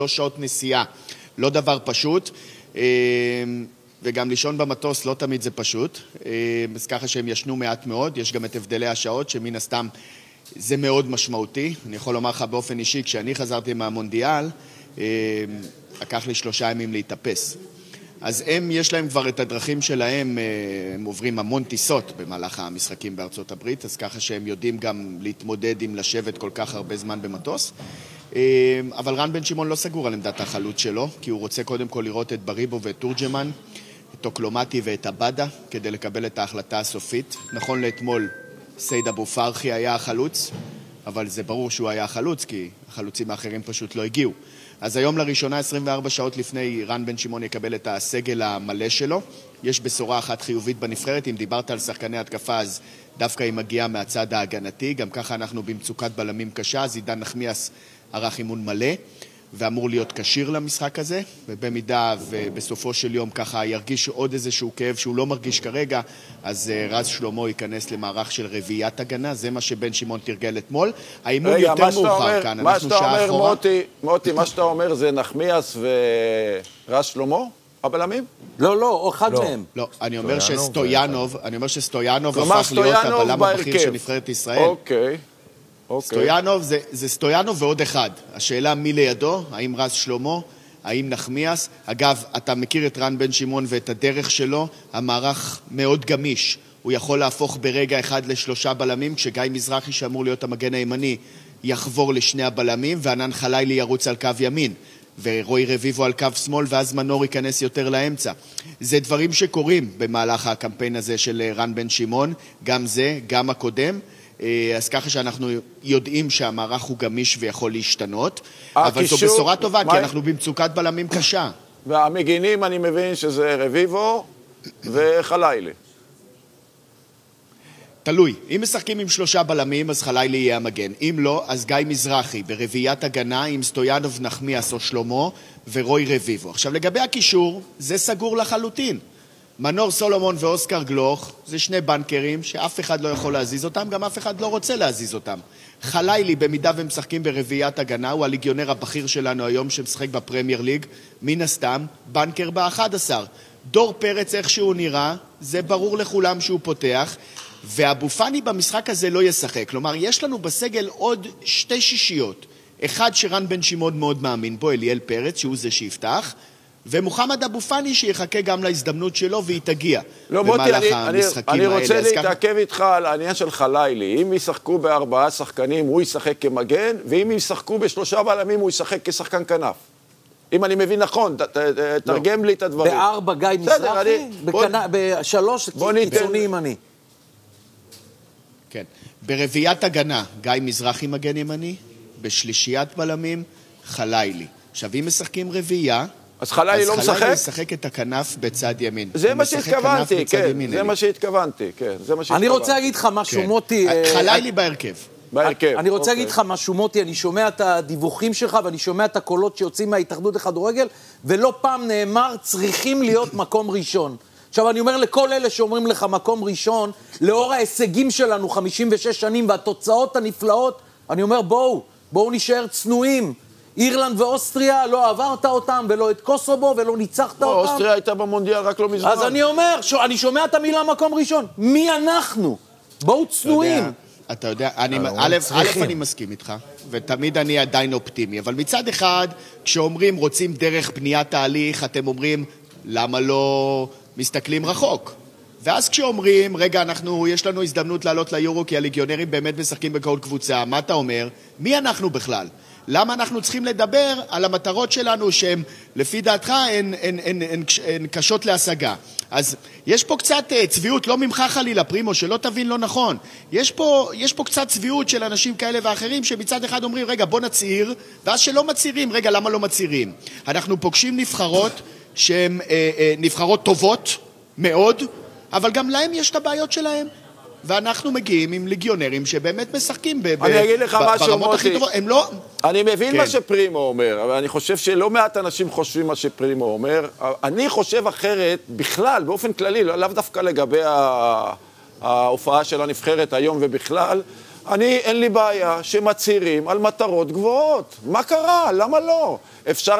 שעות נסיעה, לא דבר פשוט, וגם לישון במטוס לא תמיד זה פשוט, אז ככה שהם ישנו מעט מאוד, יש גם את הבדלי השעות שמן הסתם זה מאוד משמעותי. אני יכול לומר לך באופן אישי, כשאני חזרתי מהמונדיאל, לקח לי 3 ימים להתאפס. אז יש להם כבר את הדרכים שלהם, הם עוברים המון טיסות במהלך המשחקים בארצות הברית, אז ככה שהם יודעים גם להתמודד עם לשבת כל כך הרבה זמן במטוס. אבל רן בן שמעון לא סגור על עמדת החלוץ שלו, כי הוא רוצה קודם כל לראות את בריבו ואת תורג'מן, את אוקלומטי ואת אבדה, כדי לקבל את ההחלטה הסופית. נכון לאתמול, סייד אבו פרחי היה החלוץ, אבל זה ברור שהוא היה החלוץ, כי החלוצים האחרים פשוט לא הגיעו. אז היום לראשונה, 24 שעות לפני, רן בן שמעון יקבל את הסגל המלא שלו. יש בשורה אחת חיובית בנבחרת. אם דיברת על שחקני התקפה, אז דווקא היא מגיעה מהצד ההגנתי. גם ככה אנחנו במצוקת בלמים קשה. אז עידן נחמיאס ערך אימון מלא, ואמור להיות קשיר למשחק הזה. ובמידה ובסופו של יום ככה ירגיש עוד איזשהו כאב שהוא לא מרגיש כרגע, אז רז שלמה ייכנס למערך של רביעיית הגנה. זה מה שבן שמעון תרגל אתמול. האימון יותר מאוחר כאן. מה שאתה אומר, מוטי, מה שאתה אומר זה נחמיאס ורז שלמה? הבלמים? לא, אחד מהם. לא, אני אומר שסטויאנוב הפך להיות הבלם הבכיר של נבחרת ישראל. אוקיי. סטויאנוב זה סטויאנוב ועוד אחד. השאלה מי לידו, האם רז שלמה, האם נחמיאס. אגב, אתה מכיר את רן בן שמעון ואת הדרך שלו, המערך מאוד גמיש. הוא יכול להפוך ברגע אחד ל3 בלמים, כשגיא מזרחי שאמור להיות המגן הימני יחבור ל2 הבלמים, וענן חלילי ירוץ על קו ימין, ורוי רביבו על קו שמאל, ואז מנור ייכנס יותר לאמצע. זה דברים שקורים במהלך הקמפיין הזה של רן בן שמעון, גם זה, גם הקודם. אז ככה שאנחנו יודעים שהמערך הוא גמיש ויכול להשתנות, אבל זו בשורה טובה, כי אנחנו במצוקת בלמים קשה. והמגינים אני מבין שזה רביבו וחלילי. תלוי. אם משחקים עם 3 בלמים, אז חלילי יהיה המגן. אם לא, אז גיא מזרחי ברביעיית הגנה עם סטויאנוב, נחמיאס או שלמה ורוי רביבו. עכשיו, לגבי הקישור, זה סגור לחלוטין. מנור סולומון ואוסקר גלוך זה 2 בנקרים שאף אחד לא יכול להזיז אותם, גם אף אחד לא רוצה להזיז אותם. חלילי, במידה והם משחקים ברביעיית הגנה, הוא הליגיונר הבכיר שלנו היום שמשחק בפרמייר ליג, מן הסתם, בנקר ב-11. דור פרץ, איך שהוא נראה, זה ברור לכולם שהוא פותח, ואבו פאני במשחק הזה לא ישחק. כלומר, יש לנו בסגל עוד 2 שישיות. אחד שרן בן שמעון מאוד מאמין בו, אליאל פרץ, שהוא זה שיפתח, ומוחמד אבו פאני שיחכה גם להזדמנות שלו והיא תגיע במהלך המשחקים האלה. אני רוצה להתעכב איתך על העניין של חלילי. אם ישחקו ב4 שחקנים הוא ישחק כמגן, ואם ישחקו ב3 בלמים הוא ישחק כשחקן כנף. אם אני מבין נכון, תרגם לי את הדברים. ב4 גיא מזרחי, ב3 קיצוני ימני. כן. ברביעיית הגנה, גיא מזרחי מגן ימני, בשלישיית בלמים, חלילי. עכשיו, אם משחקים רביעייה, אז חלילי לא משחק? חלילי ישחק את הכנף בצד ימין. זה מה שהתכוונתי, כן. זה מה שהתכוונתי, כן. אני רוצה להגיד לך משהו, מוטי. חלילי בהרכב. אני רוצה להגיד לך משהו, מוטי, אני שומע את הדיווחים שלך, ואני שומע את הקולות שיוצאים מההתאחדות לכדורגל, ולא פעם נאמר, צריכים להיות מקום ראשון. עכשיו, אני אומר לכל אלה שאומרים לך מקום ראשון, לאור ההישגים שלנו 56 שנים, והתוצאות הנפלאות, אני אומר, בואו נשאר צנועים. אירלנד ואוסטריה, לא עברת אותם, ולא את קוסובו, ולא ניצחת אותם. אוסטריה הייתה במונדיאל רק לא מזמן. אז אני אומר, אני שומע את המילה מקום ראשון. מי אנחנו? בואו צנועים. אתה יודע, א', אני מסכים איתך, ותמיד אני עדיין אופטימי, אבל מצד אחד, כשאומרים רוצים דרך בניית תהליך, אתם אומרים, למה לא מסתכלים רחוק? ואז כשאומרים, רגע, יש לנו הזדמנות לעלות ליורו, כי הליגיונרים באמת משחקים בכל קבוצה, מה אתה אומר? מי אנחנו בכלל? למה אנחנו צריכים לדבר על המטרות שלנו שהן, לפי דעתך, הן קשות להשגה? אז יש פה קצת צביעות, לא ממך חלילה, פרימו, שלא תבין לא נכון. יש פה קצת צביעות של אנשים כאלה ואחרים, שמצד אחד אומרים, רגע, בוא נצעיר, ואז שלא מצעירים, רגע, למה לא מצעירים? אנחנו פוגשים נבחרות שהן נבחרות טובות מאוד, אבל גם להם יש את הבעיות שלהם. ואנחנו מגיעים עם ליגיונרים שבאמת משחקים אני אגיד לך משהו, מוטי. הם לא... אני מבין מה שפרימו אומר, אבל אני חושב שלא מעט אנשים חושבים מה שפרימו אומר. אני חושב אחרת, בכלל, באופן כללי, לאו דווקא לגבי ההופעה של הנבחרת היום ובכלל, אין לי בעיה שמצהירים על מטרות גבוהות. מה קרה? למה לא? אפשר